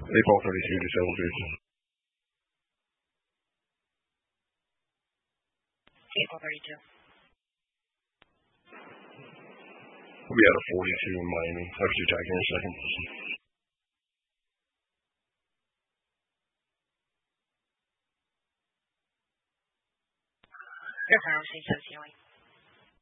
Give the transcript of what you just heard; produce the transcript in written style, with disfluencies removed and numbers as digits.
April 32 disabled Jason. April 32. We had a 42 in Miami. I was attacking in a second. Your final, 17 ceiling.